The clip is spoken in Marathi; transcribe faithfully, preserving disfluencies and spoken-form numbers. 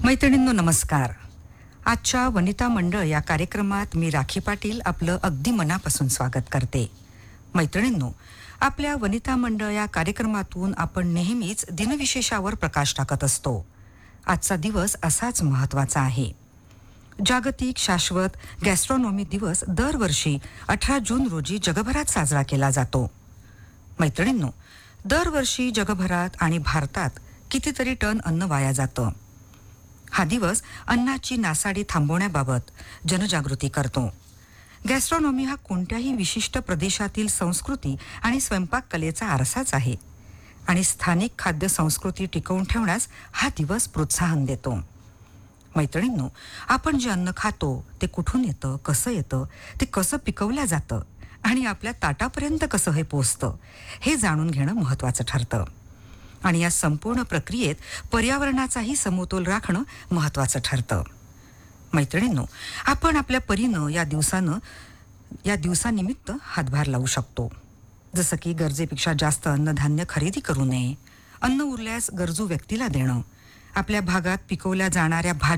मैत्रिणींनो नमस्कार. आजच्या वनिता मंडळ या कार्यक्रमात मी राखी पाटील आपलं अगदी मनापासून स्वागत करते. मैत्रिणींनो, आपल्या वनिता मंडळ या कार्यक्रमातून आपण नेहमीच दिनविशेषावर प्रकाश टाकत असतो. आजचा दिवस असाच महत्त्वाचा आहे. जागतिक शाश्वत गॅस्ट्रोनॉमी दिवस दरवर्षी अठरा जून रोजी जगभरात साजरा केला जातो. मैत्रिणींनो, दरवर्षी जगभरात आणि भारतात कितीतरी टन अन्न वाया जातं. हा दिवस अन्नाची नासाडी थांबवण्याबाबत जनजागृती करतो. गॅस्ट्रोनॉमी हा कोणत्याही विशिष्ट प्रदेशातील संस्कृती आणि स्वयंपाक कलेचा आरसाच आहे आणि स्थानिक खाद्य संस्कृती टिकवून ठेवण्यास हा दिवस प्रोत्साहन देतो. मैत्रिणींनो, आपण जे अन्न खातो ते कुठून येतं, कसं येतं, ते कसं पिकवलं जातं आणि आपल्या ताटापर्यंत कसं हे पोहोचतं हे जाणून घेणं महत्त्वाचं ठरतं. आणि या संपूर्ण प्रक्रियेत पर्यावरणाचाही समतोल राखणं महत्त्वाचं ठरतं. मैत्रिणींनो, आपण आपल्या परीनं या दिवसानं या दिवसानिमित्त हातभार लावू शकतो. जसं की गरजेपेक्षा जास्त अन्नधान्य खरेदी करू नये, अन्न उरल्यास गरजू व्यक्तीला देणं, आपल्या भागात पिकवल्या जाणाऱ्या भाज्या